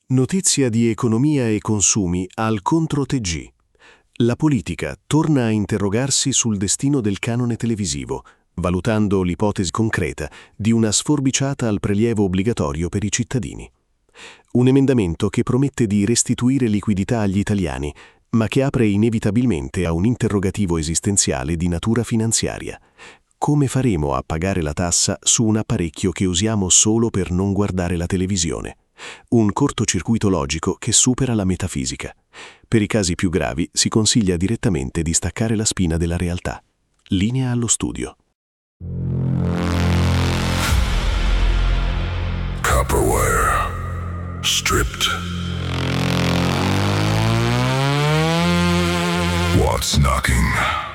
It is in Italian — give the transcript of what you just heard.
Notizia di economia e consumi al contro-TG. La politica torna a interrogarsi sul destino del canone televisivo, valutando l'ipotesi concreta di una sforbiciata al prelievo obbligatorio per i cittadini. Un emendamento che promette di restituire liquidità agli italiani, ma che apre inevitabilmente a un interrogativo esistenziale di natura finanziaria. Come faremo a pagare la tassa su un apparecchio che usiamo solo per non guardare la televisione? Un cortocircuito logico che supera la metafisica. Per i casi più gravi si consiglia direttamente di staccare la spina della realtà. Linea allo studio. Copperware. Stripped. What's knocking?